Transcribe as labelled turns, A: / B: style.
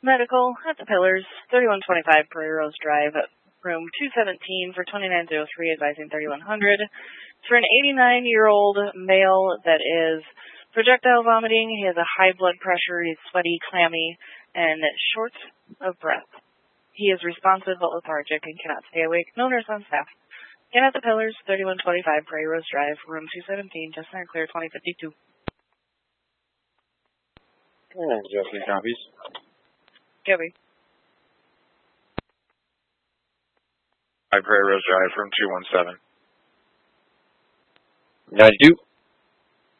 A: Medical at the Pillars, 3125 Prairie Rose Drive, room 217 for 2903, advising 3100. It's for an 89-year-old male that is projectile vomiting. He has a high blood pressure. He's sweaty, clammy, and short of breath. He is responsive but lethargic and cannot stay awake. No nurse on staff. Again at the Pillars, 3125 Prairie Rose Drive, room 217, just clear 2052.
B: Justin copies.
A: Gabby.
B: Prairie Rose Drive, room 217.
C: 92.